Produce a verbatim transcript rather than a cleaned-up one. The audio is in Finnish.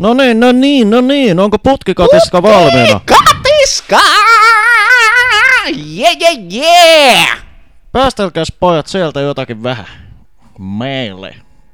No niin, no niin, no niin. Onko putkikatiska valmiina? Putkikatiska! Jee, jee, jee! Päästelkäs pojat sieltä jotakin vähän meille.